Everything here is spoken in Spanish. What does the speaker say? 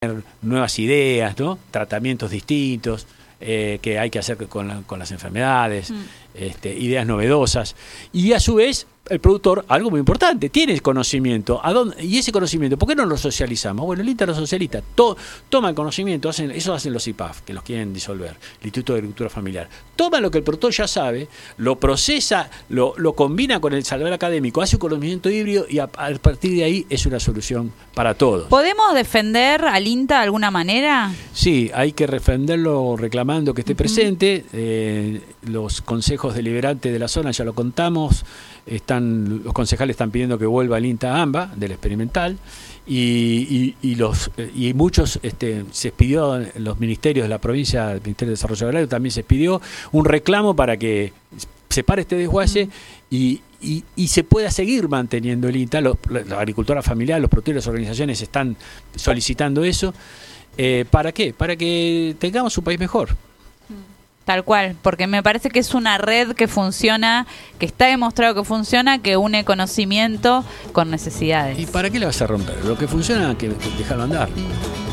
nuevas ideas, ¿no? Tratamientos distintos que hay que hacer con las enfermedades, ideas novedosas. Y a su vez, el productor, algo muy importante, tiene conocimiento. ¿Y ese conocimiento, por qué no lo socializamos? Bueno, el INTA lo socializa. Toma el conocimiento, eso hacen los IPAF, que los quieren disolver, el Instituto de Agricultura Familiar. Toma lo que el productor ya sabe, lo procesa, lo combina con el saber académico, hace un conocimiento híbrido y a partir de ahí es una solución para todos. ¿Podemos defender al INTA de alguna manera? Sí, hay que defenderlo reclamando que esté presente. Los consejos deliberantes de la zona, ya lo contamos, los concejales están pidiendo que vuelva el INTA a AMBA, del experimental, y muchos se pidió, los ministerios de la provincia, el Ministerio de Desarrollo Agrario también se pidió un reclamo para que se pare este desguace y se pueda seguir manteniendo el INTA. La agricultura familiar, los productores, las organizaciones están solicitando eso. ¿Para qué? Para que tengamos un país mejor. Tal cual, porque me parece que es una red que funciona, que está demostrado que funciona, que une conocimiento con necesidades. ¿Y para qué la vas a romper? Lo que funciona, que dejarlo andar.